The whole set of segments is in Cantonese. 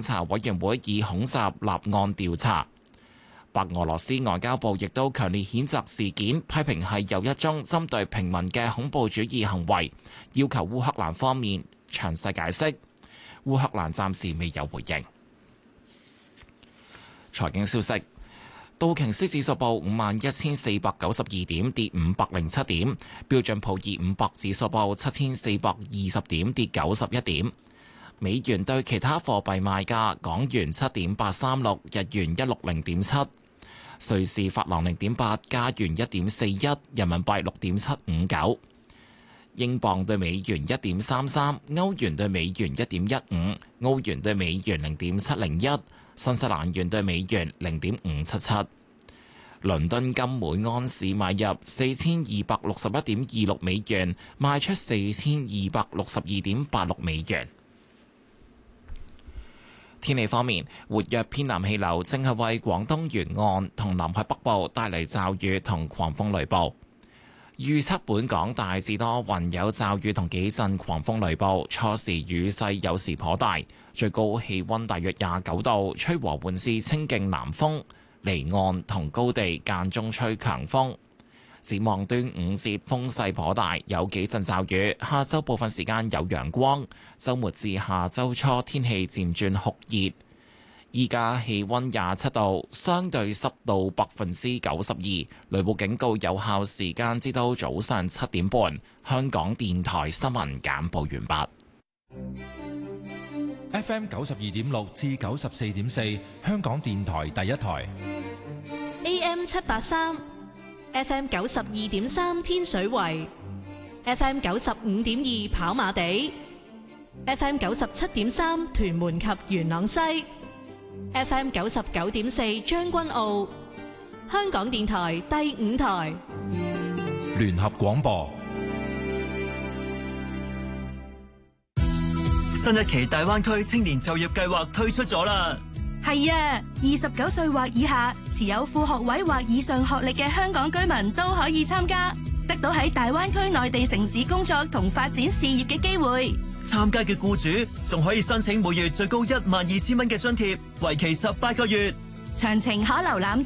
查委員會以恐襲立案調查。白俄羅斯外交部亦都強烈譴責事件，批評係又一宗針對平民嘅恐怖主義行為，要求烏克蘭方面詳細解釋。烏克蘭暫時未有回應。財經消息。道瓊斯指數報51,492點，跌507點；標準普爾500指數報7,420點，跌91點。美元對其他貨幣賣價：港元7.836，日元160.7，瑞士法郎0.8，加元1.41，人民幣6.759，英鎊對美元1.33，歐元對美元1.15，澳元對美元0.701。新西蘭元對美元0.577，倫敦金每盎司買入4261.26美元，賣出4262.86美元。天氣方面，活躍偏南氣流正係為廣東沿岸同南海北部帶嚟驟雨同狂風雷暴。預測本港大致多雲，有驟雨同幾陣狂風雷暴，初時雨勢有時頗大，最高氣溫大約29度，吹和緩至清勁南風，離岸同高地間中吹強風。展望端午節風勢頗大，有幾陣驟雨，下週部分時間有陽光，週末至下週初天氣漸轉酷熱。依家氣溫27度，相對濕度92%，雷暴警告有效時間至到早上7點半。香港電台新聞簡報完畢。FM 92.6至94.4，香港電台第一台。 AM 783 ，FM 92.3天水圍，FM 95.2跑馬地，FM 97.3屯門及元朗西。FM 99.4將軍澳，香港電台第5台聯合廣播。 新一期大灣區青年就業計劃推出咗啦。 係啊，29歲或以下，持有副學位或以上學歷嘅香港居民都可以參加，得到喺大灣區內地城市工作同發展事業嘅機會。 參加嘅僱主仲可以申請每月最高12,000蚊嘅津貼，為期18個月。 詳情可瀏覽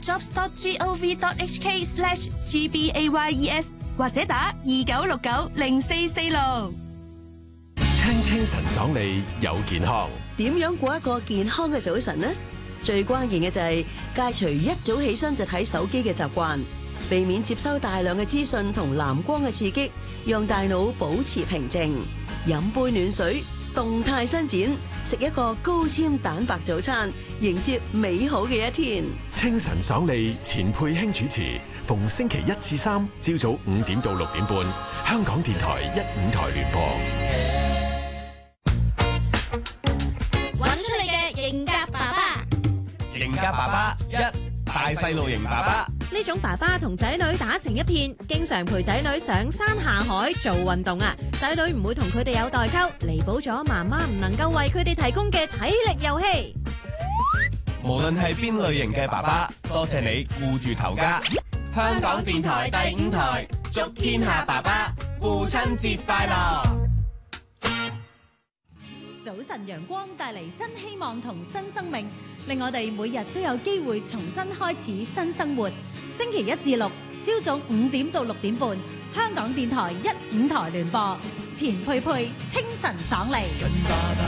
jobs.gov.hk/gbayes 或者打29690446。 聽清晨爽利有健康。 點樣過一個健康嘅早晨呢？最關鍵嘅就係戒除一早起身就睇手機嘅習慣，避免接收大量嘅資訊同藍光嘅刺激，讓大腦保持平靜。飲杯暖水，動態伸展，食一個高纖蛋白早餐，迎接美好嘅一天。 清晨爽利，錢佩卿主持，逢星期1至3朝早5點到6點半，香港電台1、5台聯播。 揾出你嘅型格爸爸。 型格爸爸1，大細路型爸爸。 呢種爸爸同仔女打成一片，經常陪仔女上山下海做運動啊！仔女唔會同佢哋有代溝，彌補咗媽媽唔能夠為佢哋提供嘅體力遊戲。 無論係邊類型嘅爸爸，多謝你顧住頭家。香港電台第5台，祝天下爸爸父親節快樂！ 早晨陽光帶嚟新希望同新生命，令我哋每日都有機會重新開始新生活。星期1至6，朝早5點到6點半，香港電台1、5台聯播，錢佩佩清晨爽利。